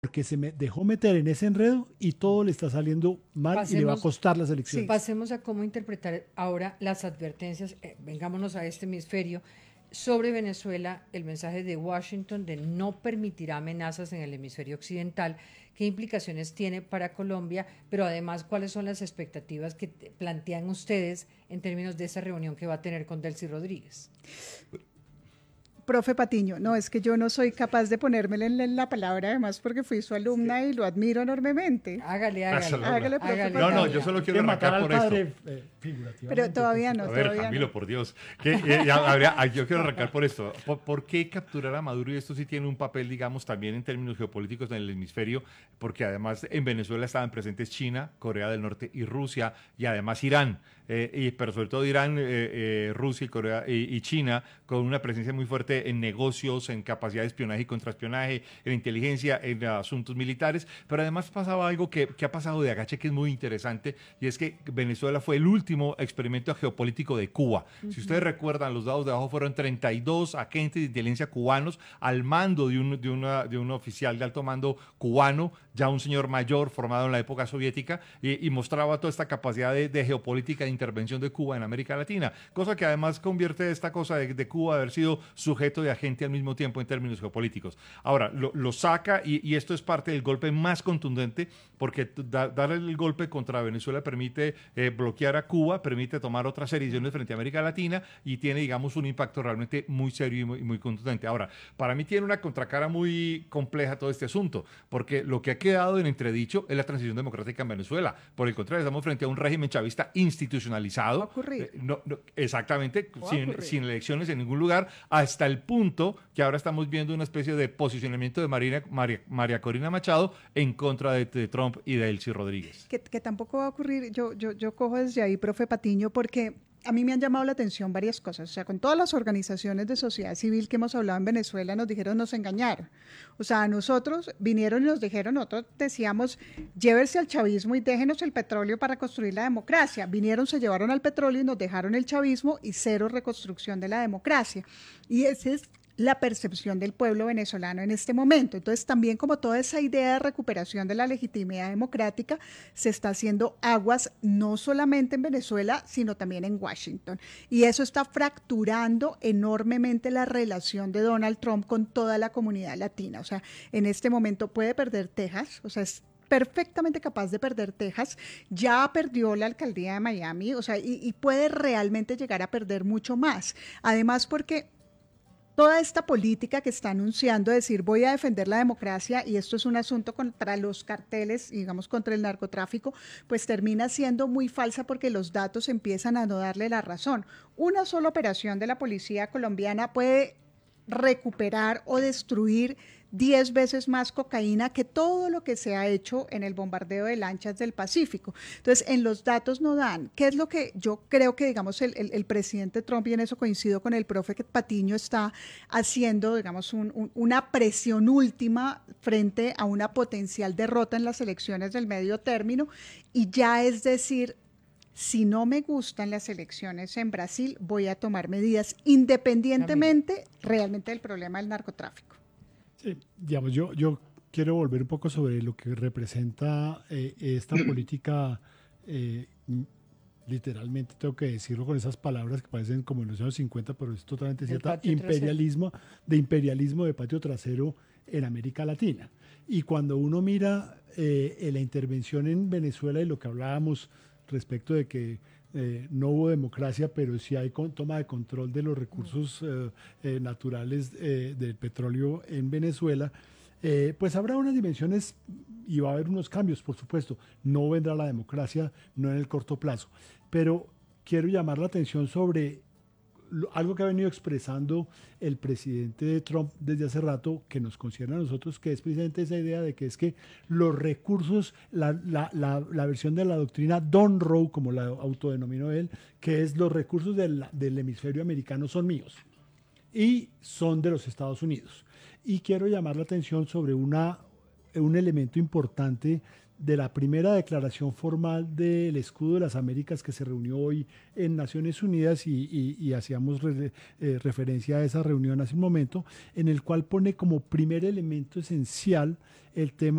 porque se me dejó meter en ese enredo y todo le está saliendo mal y le va a costar las elecciones. Sí. Pasemos a cómo interpretar ahora las advertencias, vengámonos a este hemisferio, sobre Venezuela, el mensaje de Washington de no permitirá amenazas en el hemisferio occidental. ¿Qué implicaciones tiene para Colombia? Pero además, ¿cuáles son las expectativas que plantean ustedes en términos de esa reunión que va a tener con Delcy Rodríguez? Profe Patiño, no, es que yo no soy capaz de ponérmele en la palabra, además porque fui su alumna y lo admiro enormemente. Hágale, profe. No, yo solo quiero arrancar por esto. Pero todavía no, a ver, todavía Camilo, no. por Dios. Yo quiero arrancar por esto. ¿Por qué capturar a Maduro? Y esto sí tiene un papel, digamos, también en términos geopolíticos en el hemisferio, porque además en Venezuela estaban presentes China, Corea del Norte y Rusia, y además Irán. Pero sobre todo Irán, Rusia y Corea y China, con una presencia muy fuerte en negocios, en capacidad de espionaje y contraespionaje, en inteligencia, en asuntos militares. Pero además pasaba algo que ha pasado de agache que es muy interesante, y es que Venezuela fue el último experimento geopolítico de Cuba. Si ustedes recuerdan, los dados de abajo fueron 32 agentes de inteligencia cubanos al mando de un oficial de alto mando cubano, ya un señor mayor formado en la época soviética, y mostraba toda esta capacidad de geopolítica de intervención de Cuba en América Latina, cosa que además convierte esta cosa de Cuba haber sido sujeto de agente al mismo tiempo en términos geopolíticos. Ahora, lo saca y esto es parte del golpe más contundente, porque dar el golpe contra Venezuela permite bloquear a Cuba, permite tomar otras decisiones frente a América Latina y tiene, digamos, un impacto realmente muy serio y muy contundente. Ahora, para mí tiene una contracara muy compleja todo este asunto, porque lo que ha quedado en entredicho es la transición democrática en Venezuela. Por el contrario, estamos frente a un régimen chavista institucionalizado. Va a ocurrir. Exactamente, sin elecciones en ningún lugar, hasta el punto que ahora estamos viendo una especie de posicionamiento de María Corina Machado en contra de Trump y de Delcy Rodríguez. Que tampoco va a ocurrir, yo cojo desde ahí, profe Patiño, porque a mí me han llamado la atención varias cosas. O sea, con todas las organizaciones de sociedad civil que hemos hablado en Venezuela, nos dijeron, nos engañaron. O sea, a nosotros vinieron y nos dijeron, nosotros decíamos, llévense al chavismo y déjenos el petróleo para construir la democracia. Vinieron, se llevaron al petróleo y nos dejaron el chavismo y cero reconstrucción de la democracia. Y ese es la percepción del pueblo venezolano en este momento. Entonces, también como toda esa idea de recuperación de la legitimidad democrática se está haciendo aguas no solamente en Venezuela, sino también en Washington. Y eso está fracturando enormemente la relación de Donald Trump con toda la comunidad latina. O sea, en este momento puede perder Texas, o sea, es perfectamente capaz de perder Texas, ya perdió la alcaldía de Miami, o sea, y puede realmente llegar a perder mucho más. Además, porque toda esta política que está anunciando, decir voy a defender la democracia y esto es un asunto contra los carteles, digamos contra el narcotráfico, pues termina siendo muy falsa porque los datos empiezan a no darle la razón. Una sola operación de la policía colombiana puede recuperar o destruir 10 veces más cocaína que todo lo que se ha hecho en el bombardeo de lanchas del Pacífico. Entonces, en los datos no dan. ¿Qué es lo que yo creo que, digamos, el presidente Trump, y en eso coincido con el profe Patiño, está haciendo, digamos, una presión última frente a una potencial derrota en las elecciones del medio término? Y ya es decir, si no me gustan las elecciones en Brasil, voy a tomar medidas independientemente realmente del problema del narcotráfico. Sí, digamos, yo quiero volver un poco sobre lo que representa esta política, literalmente tengo que decirlo con esas palabras que parecen como en los años 50, pero es totalmente cierta, imperialismo de patio trasero en América Latina. Y cuando uno mira la intervención en Venezuela y lo que hablábamos respecto de que no hubo democracia, pero sí hay toma de control de los recursos naturales del petróleo en Venezuela, pues habrá unas dimensiones y va a haber unos cambios, por supuesto. No vendrá la democracia, no en el corto plazo. Pero quiero llamar la atención sobre algo que ha venido expresando el presidente Trump desde hace rato, que nos concierne a nosotros, que es precisamente esa idea de que es que los recursos, la versión de la doctrina Don Roe, como la autodenominó él, que es los recursos del hemisferio americano son míos y son de los Estados Unidos. Y quiero llamar la atención sobre un elemento importante de la primera declaración formal del Escudo de las Américas que se reunió hoy en Naciones Unidas y hacíamos referencia a esa reunión hace un momento, en el cual pone como primer elemento esencial el tema